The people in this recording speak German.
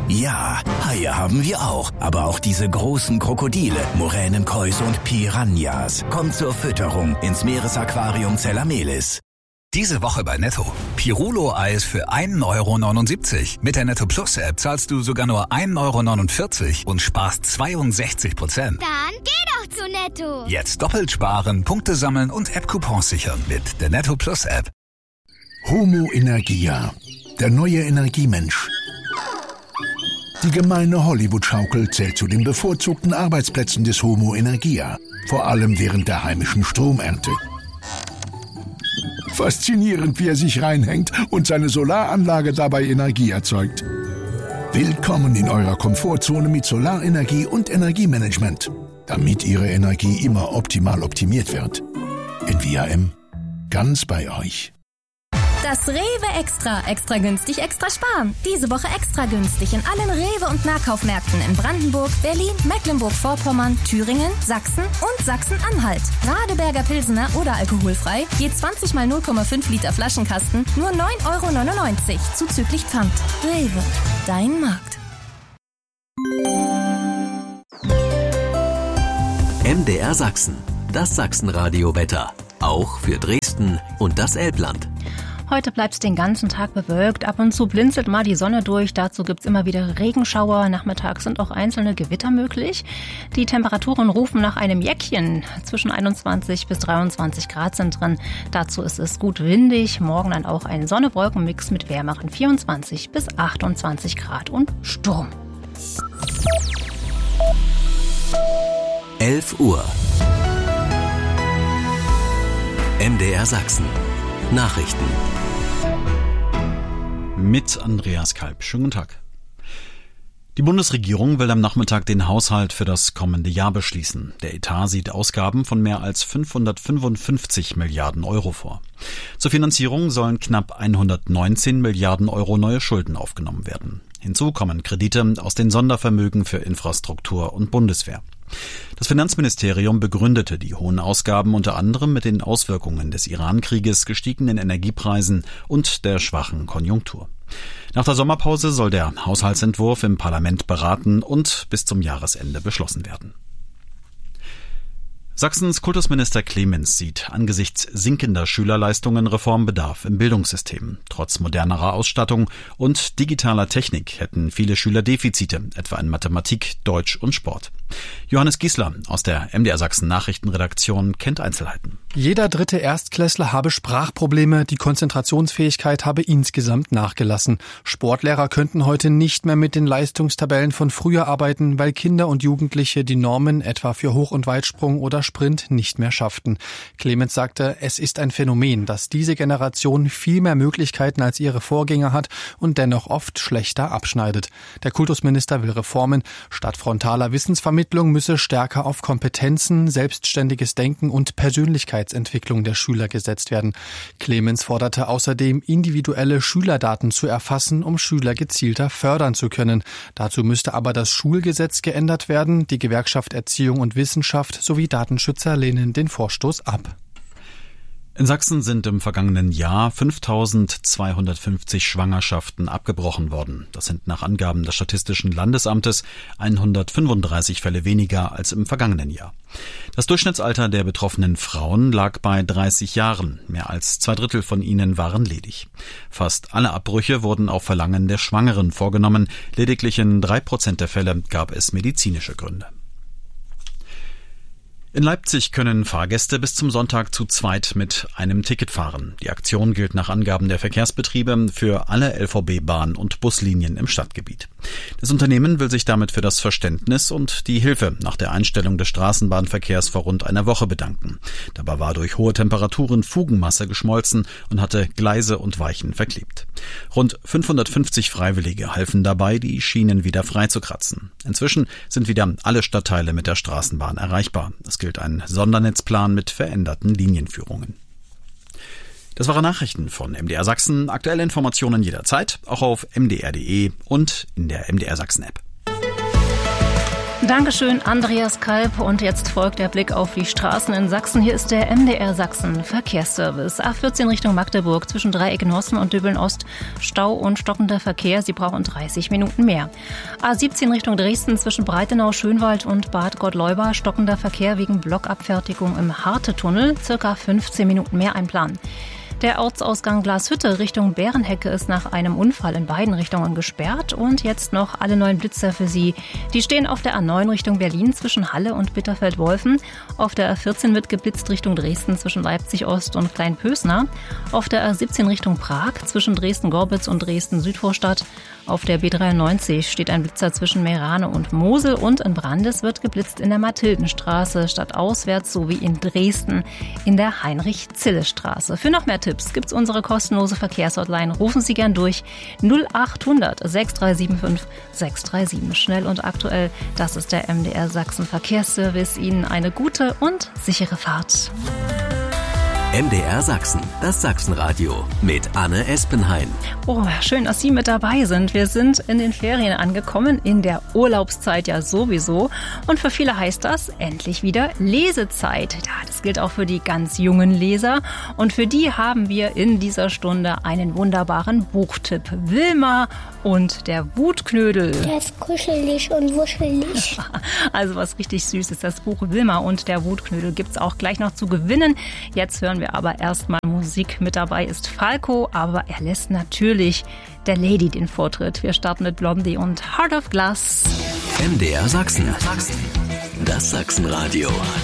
Ja, Haie haben wir auch, aber auch diese großen Krokodile, Moränenkäuse und Piranhas. Kommt zur Fütterung ins Meeresaquarium Zellamelis. Diese Woche bei Netto. Pirulo-Eis für 1,79 €. Mit der Netto Plus App zahlst du sogar nur 1,49 € und sparst 62%. Dann geh doch zu Netto. Jetzt doppelt sparen, Punkte sammeln und App-Coupons sichern mit der Netto Plus App. Homo Energia, der neue Energiemensch. Die gemeine Hollywood-Schaukel zählt zu den bevorzugten Arbeitsplätzen des Homo Energia, vor allem während der heimischen Stromernte. Faszinierend, wie er sich reinhängt und seine Solaranlage dabei Energie erzeugt. Willkommen in eurer Komfortzone mit Solarenergie und Energiemanagement, damit Ihre Energie immer optimal optimiert wird. In VRM, ganz bei euch. Das Rewe Extra. Extra günstig, extra sparen. Diese Woche extra günstig in allen Rewe- und Nahkaufmärkten in Brandenburg, Berlin, Mecklenburg-Vorpommern, Thüringen, Sachsen und Sachsen-Anhalt. Radeberger Pilsener oder alkoholfrei, je 20 mal 0,5 Liter Flaschenkasten, nur 9,99 € zuzüglich Pfand. Rewe, dein Markt. MDR Sachsen, das Sachsenradio-Wetter. Auch für Dresden und das Elbland. Heute bleibt es den ganzen Tag bewölkt. Ab und zu blinzelt mal die Sonne durch. Dazu gibt es immer wieder Regenschauer. Nachmittags sind auch einzelne Gewitter möglich. Die Temperaturen rufen nach einem Jäckchen. Zwischen 21 bis 23 Grad sind drin. Dazu ist es gut windig. Morgen dann auch ein Sonne-Wolken-Mix mit wärmeren 24 bis 28 Grad und Sturm. 11 Uhr. MDR Sachsen. Nachrichten. Mit Andreas Kalb. Schönen guten Tag. Die Bundesregierung will am Nachmittag den Haushalt für das kommende Jahr beschließen. Der Etat sieht Ausgaben von mehr als 555 Milliarden € vor. Zur Finanzierung sollen knapp 119 Milliarden € neue Schulden aufgenommen werden. Hinzu kommen Kredite aus den Sondervermögen für Infrastruktur und Bundeswehr. Das Finanzministerium begründete die hohen Ausgaben unter anderem mit den Auswirkungen des Iran-Krieges, gestiegenen Energiepreisen und der schwachen Konjunktur. Nach der Sommerpause soll der Haushaltsentwurf im Parlament beraten und bis zum Jahresende beschlossen werden. Sachsens Kultusminister Clemens sieht angesichts sinkender Schülerleistungen Reformbedarf im Bildungssystem. Trotz modernerer Ausstattung und digitaler Technik hätten viele Schüler Defizite, etwa in Mathematik, Deutsch und Sport. Johannes Giesler aus der MDR Sachsen Nachrichtenredaktion kennt Einzelheiten. Jeder dritte Erstklässler habe Sprachprobleme, die Konzentrationsfähigkeit habe insgesamt nachgelassen. Sportlehrer könnten heute nicht mehr mit den Leistungstabellen von früher arbeiten, weil Kinder und Jugendliche die Normen etwa für Hoch- und Weitsprung oder Sprint nicht mehr schafften. Clemens sagte, es ist ein Phänomen, dass diese Generation viel mehr Möglichkeiten als ihre Vorgänger hat und dennoch oft schlechter abschneidet. Der Kultusminister will Reformen. Statt frontaler Wissensvermittlung müsse stärker auf Kompetenzen, selbstständiges Denken und Persönlichkeitsentwicklung der Schüler gesetzt werden. Clemens forderte außerdem, individuelle Schülerdaten zu erfassen, um Schüler gezielter fördern zu können. Dazu müsste aber das Schulgesetz geändert werden. Die Gewerkschaft Erziehung und Wissenschaft sowie Datenschützer lehnen den Vorstoß ab. In Sachsen sind im vergangenen Jahr 5.250 Schwangerschaften abgebrochen worden. Das sind nach Angaben des Statistischen Landesamtes 135 Fälle weniger als im vergangenen Jahr. Das Durchschnittsalter der betroffenen Frauen lag bei 30 Jahren. Mehr als 2/3 von ihnen waren ledig. Fast alle Abbrüche wurden auf Verlangen der Schwangeren vorgenommen. Lediglich in 3% der Fälle gab es medizinische Gründe. In Leipzig können Fahrgäste bis zum Sonntag zu zweit mit einem Ticket fahren. Die Aktion gilt nach Angaben der Verkehrsbetriebe für alle LVB-Bahn- und Buslinien im Stadtgebiet. Das Unternehmen will sich damit für das Verständnis und die Hilfe nach der Einstellung des Straßenbahnverkehrs vor rund einer Woche bedanken. Dabei war durch hohe Temperaturen Fugenmasse geschmolzen und hatte Gleise und Weichen verklebt. Rund 550 Freiwillige halfen dabei, die Schienen wieder freizukratzen. Inzwischen sind wieder alle Stadtteile mit der Straßenbahn erreichbar. Es gilt ein Sondernetzplan mit veränderten Linienführungen. Das waren Nachrichten von MDR Sachsen. Aktuelle Informationen jederzeit, auch auf mdr.de und in der MDR Sachsen App. Dankeschön, Andreas Kalb. Und jetzt folgt der Blick auf die Straßen in Sachsen. Hier ist der MDR Sachsen Verkehrsservice. A14 Richtung Magdeburg zwischen Dreieck-Nossen und Döbeln-Ost. Stau und stockender Verkehr. Sie brauchen 30 Minuten mehr. A17 Richtung Dresden zwischen Breitenau, Schönwald und Bad Gottleuba. Stockender Verkehr wegen Blockabfertigung im Harte-Tunnel. Circa 15 Minuten mehr einplanen. Der Ortsausgang Glashütte Richtung Bärenhecke ist nach einem Unfall in beiden Richtungen gesperrt. Und jetzt noch alle neuen Blitzer für Sie. Die stehen auf der A9 Richtung Berlin zwischen Halle und Bitterfeld-Wolfen. Auf der A14 wird geblitzt Richtung Dresden zwischen Leipzig-Ost und Kleinpösner. Auf der A17 Richtung Prag zwischen Dresden-Gorbitz und Dresden-Südvorstadt. Auf der B93 steht ein Blitzer zwischen Meerane und Mosel und in Brandes wird geblitzt in der Mathildenstraße stadtauswärts sowie in Dresden in der Heinrich-Zille-Straße. Für noch mehr Tipps gibt's unsere kostenlose Verkehrshotline. Rufen Sie gern durch 0800 6375 637. Schnell und aktuell, das ist der MDR Sachsen Verkehrsservice. Ihnen eine gute und sichere Fahrt. MDR Sachsen, das Sachsenradio mit Anne Espenhain. Oh, schön, dass Sie mit dabei sind. Wir sind in den Ferien angekommen, in der Urlaubszeit ja sowieso. Und für viele heißt das endlich wieder Lesezeit. Ja, das gilt auch für die ganz jungen Leser. Und für die haben wir in dieser Stunde einen wunderbaren Buchtipp. Wilma und der Wutknödel. Der ist kuschelig und wuschelig. Also was richtig süß ist. Das Buch Wilma und der Wutknödel gibt's auch gleich noch zu gewinnen. Jetzt hören wir aber erstmal Musik. Mit dabei ist Falco, aber er lässt natürlich der Lady den Vortritt. Wir starten mit Blondie und Heart of Glass. MDR Sachsen, das Sachsenradio.